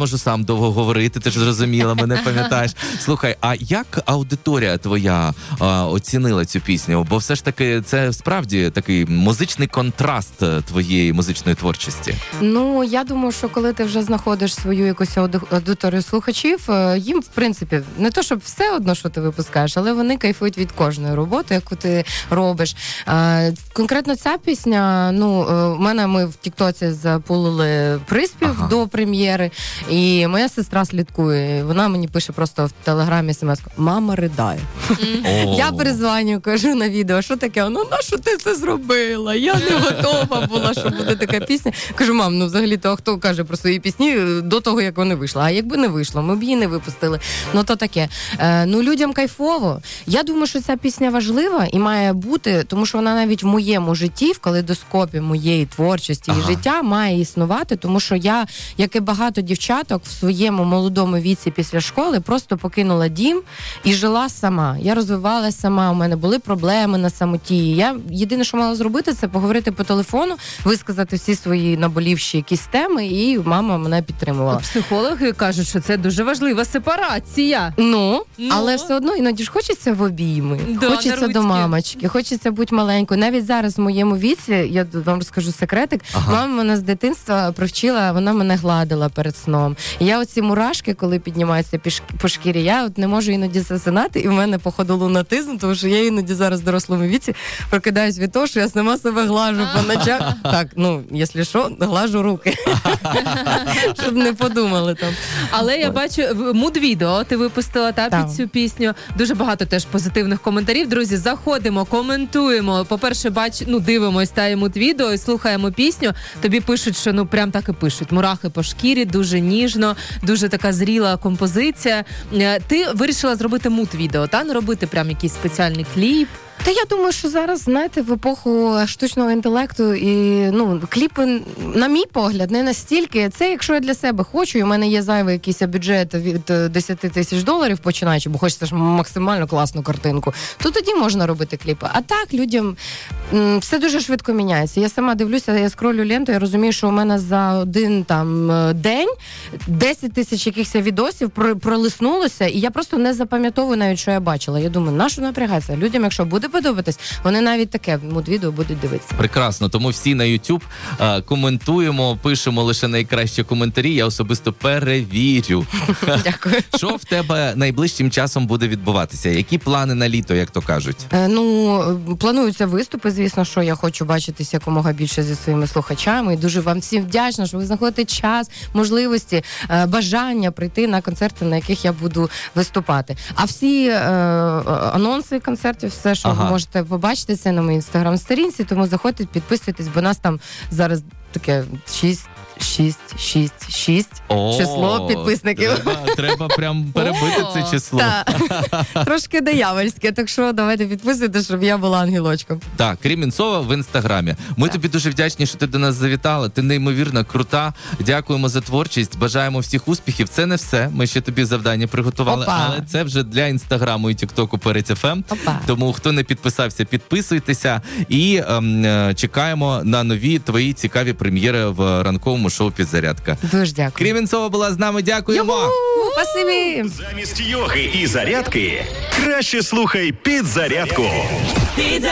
можу сам довго говорити, ти ж зрозуміла, мене пам'ятаєш. Слухай, а як аудиторія твоя оцінила цю пісню? Бо все ж таки це справді такий музичний контраст твоєї музичної творчості. Ну, я думаю, що коли ти вже знаходиш свою якусь аудиторію слухачів, їм, в принципі, не то, щоб все одно, що ти випускаєш, але вони кайфують від кожної роботи, яку ти робиш. Конкретно ця пісня, ми в Тіктоці запулили приспів до прем'єри, і моя сестра слідкує. Вона мені пише просто в Телеграмі смс-ку: «Мама ридає». Я перезвоню, кажу на відео, що таке? Вона: «Нащо ти це зробила? Я не готова була, що буде така пісня». Кажу: «Мам, взагалі-то хто каже про свої пісні до того, як вони вийшли? А якби не вийшло, ми б її не випустили». То таке. Людям кайфово. Я думаю, що ця пісня важлива і має бути, тому що вона навіть в моєму житті, в калейдоскопі моєї творчості і життя має існувати, тому що я, як і багато дівчаток, в своєму молодому віці після школи просто покинула дім і жила сама. Я розвивалася сама, у мене були проблеми на самоті. Я єдине, що мала зробити, це поговорити по телефону, висказати всі свої наболівші якісь теми, і мама мене підтримувала. Психологи кажуть, що це дуже важлива сепарація. Але все одно іноді ж хочеться в обійми, хочеться до мамочки, хочеться бути маленькою. Навіть зараз в моєму віці, я вам розкажу секретик, мама мене з дитинства привчила, вона мене гладила перед сном. І я оці мурашки, коли піднімаються по шкірі, я не можу іноді засинати, і в мене, походу, лунатизм, тому що я іноді зараз в дорослому віці прокидаюсь від того, що я сама себе глажу по ночах. Так, якщо що, глажу руки. Щоб не подумали там. Але я бачу, муд-відео ти випустила під цю пісню. Дуже багато теж позитивних коментарів. Друзі, заходимо, коментуємо. По-перше, дивимось та муд-відео і слухаємо пісню. Тобі пишуть, що прям так і пишуть. Мурахи по шкірі, дуже ніжно, дуже така зріла композиція. Ти вирішила зробити муд-відео, не робити прям якийсь спеціальний кліп? Та я думаю, що зараз, знаєте, в епоху штучного інтелекту і, кліпи, на мій погляд, не настільки. Це якщо я для себе хочу, і в мене є зайвий якийсь бюджет від $10,000 починаючи, бо хочеться ж максимально класну картинку, то тоді можна робити кліпи. А так, людям все дуже швидко міняється. Я сама дивлюся, я скролю ленту, я розумію, що у мене за один день 10 тисяч якихось відосів пролиснулося, і я просто не запам'ятовую навіть, що я бачила. Я думаю, нащо напрягатися? Людям, якщо буде подобатись, вони навіть таке муд-відео будуть дивитися. Прекрасно, тому всі на YouTube коментуємо, пишемо лише найкращі коментарі, я особисто перевірю. Дякую. Що в тебе найближчим часом буде відбуватися? Які плани на літо, як то кажуть? Плануються виступи, звісно, що я хочу бачитися якомога більше зі своїми слухачами, і дуже вам всім вдячна, що ви знаходите час, можливості, бажання прийти на концерти, на яких я буду виступати. А всі анонси концертів, все, що ви можете побачити, це на моїй інстаграм-сторінці, тому заходьте, підписуйтесь, бо нас там зараз таке 6 число підписників. Треба прям перебити це число. Трошки диявольське, так що давайте підписуйте, щоб я була ангелочком. Так, Кремінцова в інстаграмі. Ми тобі дуже вдячні, що ти до нас завітала. Ти неймовірно крута. Дякуємо за творчість. Бажаємо всіх успіхів. Це не все. Ми ще тобі завдання приготували, але це вже для інстаграму і тіктоку Перець ФМ. Тому хто не підписався, підписуйтеся і чекаємо на нові твої цікаві прем'єри в ранковому шоу «Підзарядка». Дуже дякую. Кремінцова була з нами. Дякуємо. Спасибі. Замість йоги і зарядки краще слухай «Підзарядку».